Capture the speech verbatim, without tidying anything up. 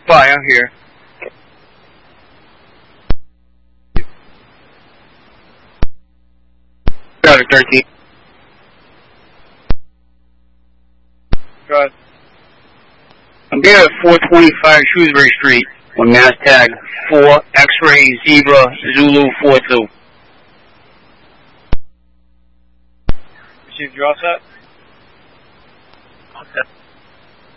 Bye, I'm here. Got it, thirteen. Got it. I'm here at four twenty-five Shrewsbury Street on Mass Tag four X-Ray Zebra Zulu four two. Received, you all set? Okay.